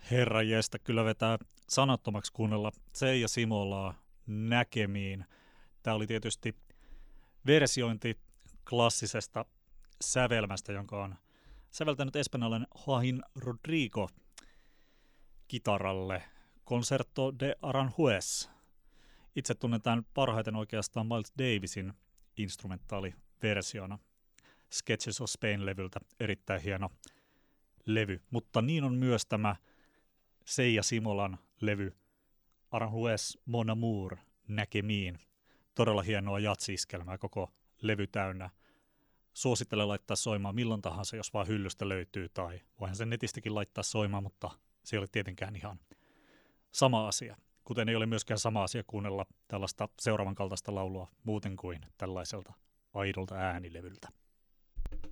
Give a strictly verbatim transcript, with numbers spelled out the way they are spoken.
Herra jestä, kyllä vetää sanattomaksi kuunnella Seija Simolaa Näkemiin. Tämä oli tietysti versiointi klassisesta sävelmästä, jonka on säveltänyt espanjalainen Joaquin Rodrigo kitaralle. Concerto de Aranjuez. Itse tunnetaan parhaiten oikeastaan Miles Davisin instrumentaaliversiona Sketches of Spain-levyltä. Erittäin hieno levy, mutta niin on myös tämä Seija Simolan levy Aranjuez Mon Amour Näkemiin. Todella hienoa jatsi-iskelmää, koko levy täynnä. Suosittelen laittaa soimaan milloin tahansa, jos vaan hyllystä löytyy, tai voihan sen netistäkin laittaa soimaan, mutta se ei ole tietenkään ihan sama asia. Kuten ei ole myöskään sama asia kuunnella tällaista seuraavan kaltaista laulua muuten kuin tällaiselta aidolta äänilevyltä.